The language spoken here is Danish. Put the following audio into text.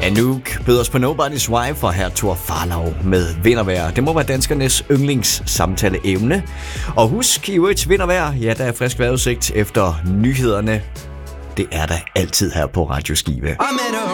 Anouk bød os på Nobody's Wife og her Thor Farlov med Vintervejr. Det må være danskernes yndlingssamtaleemne. Og husk, i øvrigt vintervejr, ja, der er frisk vejrudsigt efter nyhederne. Det er der altid her på Radio Skive.